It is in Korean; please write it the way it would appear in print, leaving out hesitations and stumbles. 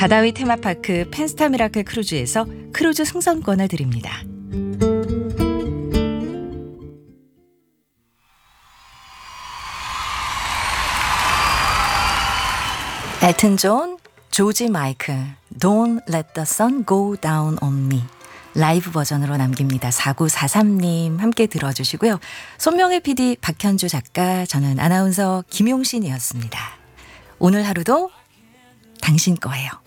바다위 테마파크 펜스타미라클 크루즈에서 크루즈 승선권을 드립니다. 엘튼 존, 조지 마이클, Don't let the sun go down on me. 라이브 버전으로 남깁니다. 4943님 함께 들어주시고요. 손명혜 PD, 박현주 작가, 저는 아나운서 김용신이었습니다. 오늘 하루도 당신 거예요.